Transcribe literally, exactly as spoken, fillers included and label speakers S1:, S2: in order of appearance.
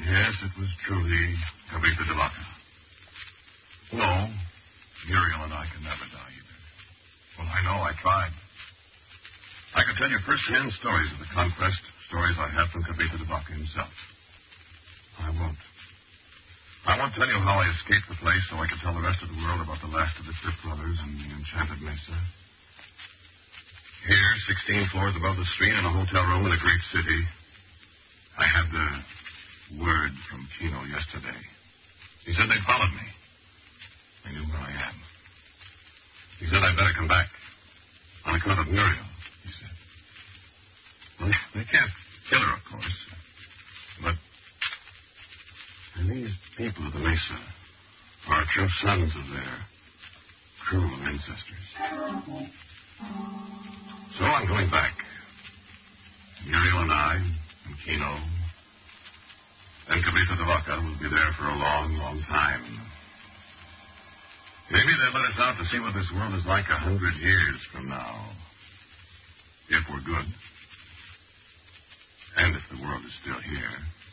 S1: Yes, it was truly Kavitha de Vaca. No, Muriel and I can never die either. Well, I know, I tried. I could tell you first-hand stories of the conquest, stories I had from Kavitha de Vaca himself. I won't. I won't tell you how I escaped the place so I could tell the rest of the world about the last of the Cliff Brothers and the Enchanted Mesa. Here, sixteen floors above the street in a hotel room in a great city, I had the word from Kino yesterday. He said they followed me. They knew where I am. He said I'd better come back. On account of Muriel, he said. Well, they can't kill her, of course. But and these people of the Mesa are true sons of their cruel ancestors. So I'm going back. Muriel and I, and Kino, and Kavitha de Vaca will be there for a long, long time. Maybe they'll let us out to see what this world is like a hundred years from now. If we're good. And if the world is still here.